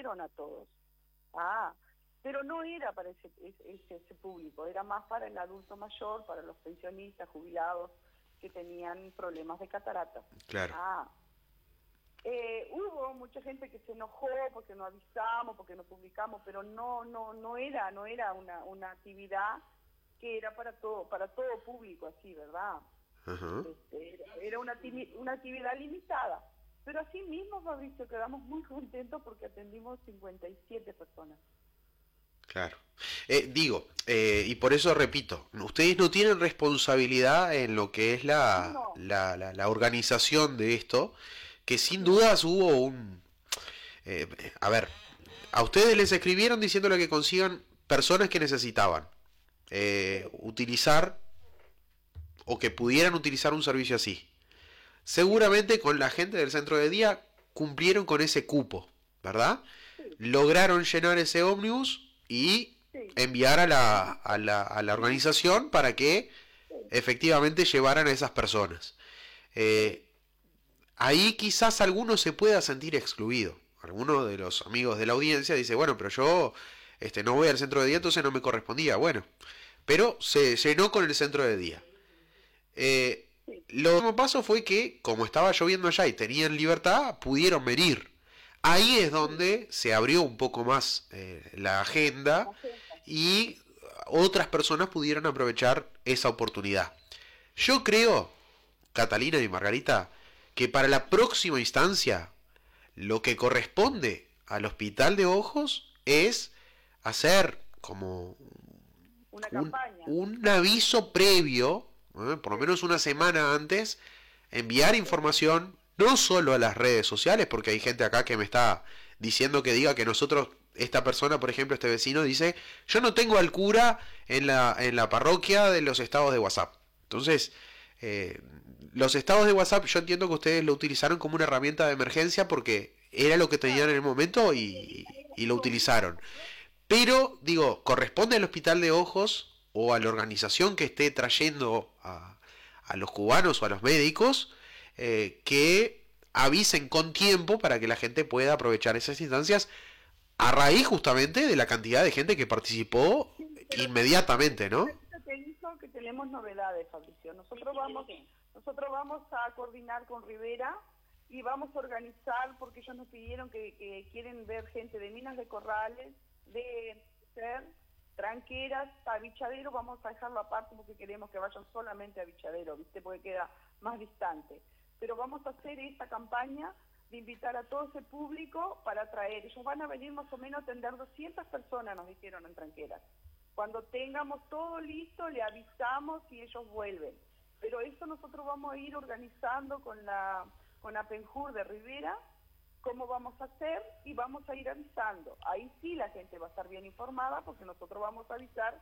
dieron a todos. Ah, pero no era para ese público, era más para el adulto mayor, para los pensionistas, jubilados, que tenían problemas de catarata. Claro. Ah, hubo mucha gente que se enojó porque no avisamos, porque no publicamos, pero no era una actividad que era para todo público así, ¿verdad? Ajá. Era una actividad limitada. Pero así mismo, Fabricio, quedamos muy contentos porque atendimos 57 personas. Claro. Y por eso repito, ustedes no tienen responsabilidad en lo que es No, la organización de esto, que sin no, dudas hubo eh, a ver, a ustedes les escribieron diciéndole que consigan personas que necesitaban utilizar o que pudieran utilizar un servicio así. Seguramente con la gente del centro de día cumplieron con ese cupo, ¿verdad? sí, Lograron llenar ese ómnibus y sí, enviar a la organización para que sí, efectivamente llevaran a esas personas. sí. Eh, Ahí quizás alguno se pueda sentir excluido. Alguno de los amigos de la audiencia dice, bueno, pero yo no voy al centro de día, entonces no me correspondía. Bueno, pero se llenó con el centro de día. Sí, Lo que pasó fue que, como estaba lloviendo allá y tenían libertad, pudieron venir. Ahí es sí, donde se abrió un poco más la agenda la agenda. y otras personas pudieron aprovechar esa oportunidad. Yo creo, Catalina y Margarita, que para la próxima instancia lo que corresponde al Hospital de Ojos es hacer como Una campaña. un aviso previo, por lo Sí, menos una semana antes, enviar sí. información no solo a las redes sociales, porque hay gente acá que me está diciendo que diga que nosotros, esta persona, por ejemplo, este vecino, dice, yo no tengo al cura en la parroquia de los estados de WhatsApp. Entonces, eh, los estados de WhatsApp yo entiendo que ustedes lo utilizaron como una herramienta de emergencia porque era lo que tenían en Claro, el momento era y lo lo único que utilizaron. había. Pero, digo, corresponde al Hospital de Ojos o a la organización que esté trayendo a los cubanos o a los médicos que avisen con tiempo para que la gente pueda aprovechar esas instancias a raíz justamente de la cantidad de gente que participó Sí, pero inmediatamente, ¿no? te hizo que tenemos novedades, Fabricio. Nosotros vamos a coordinar con Rivera y vamos a organizar, porque ellos nos pidieron que quieren ver gente de Minas de Corrales, de Ser, Tranqueras, a Bichadero. Vamos a dejarlo aparte porque queremos que vayan solamente a Bichadero, ¿viste? Porque queda más distante. Pero vamos a hacer esta campaña de invitar a todo ese público para traer. Ellos van a venir más o menos a atender 200 personas, nos dijeron en Tranqueras. Cuando tengamos todo listo, le avisamos y ellos vuelven. Pero eso nosotros vamos a ir organizando con Apenjur de Rivera, cómo vamos a hacer y vamos a ir avisando. Ahí sí la gente va a estar bien informada porque nosotros vamos a avisar